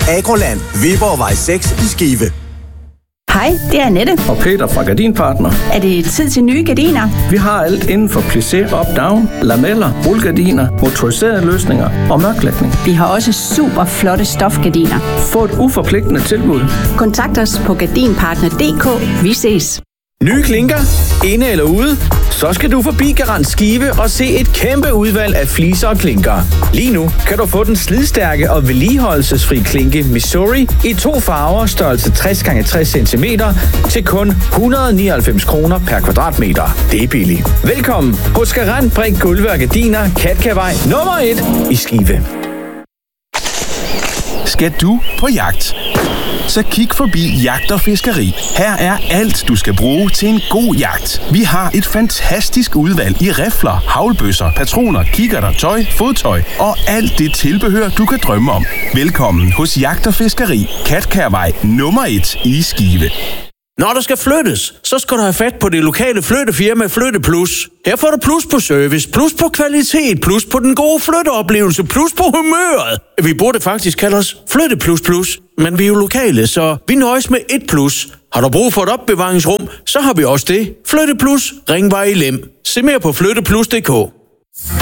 Agroland, Viborgvej 6 i Skive. Hej, det er Annette. Og Peter fra Gardinpartner. Er det tid til nye gardiner? Vi har alt inden for plissé, up-down, lameller, rullegardiner, motoriserede løsninger og mørklægning. Vi har også super flotte stofgardiner. Få et uforpligtende tilbud. Kontakt os på gardinpartner.dk. Vi ses. Nye klinker, inde eller ude? Så skal du forbi Garant Skive og se et kæmpe udvalg af fliser og klinker. Lige nu kan du få den slidstærke og vedligeholdelsesfri klinke Missouri i 2 farver, størrelse 60x60 cm til kun 199 kroner per kvadratmeter. Det er billigt. Velkommen hos Garant Brik Gulve og Gardiner, Katkavej nummer 1 i Skive. Skal du på jagt? Så kig forbi Jagt og Fiskeri. Her er alt, du skal bruge til en god jagt. Vi har et fantastisk udvalg i rifler, haglbøsser, patroner, kikkerter, tøj, fodtøj og alt det tilbehør, du kan drømme om. Velkommen hos Jagt og Fiskeri, Katkærvej nummer 1 i Skive. Når der skal flyttes, så skal du have fat på det lokale flyttefirma Flytte Plus. Her får du plus på service, plus på kvalitet, plus på den gode flytteoplevelse, plus på humøret. Vi burde faktisk kalde os Flytte Plus Plus, men vi er jo lokale, så vi nøjes med et plus. Har du brug for et opbevaringsrum, så har vi også det. Flytte Plus, Ringvej i Lem. Se mere på flytteplus.dk.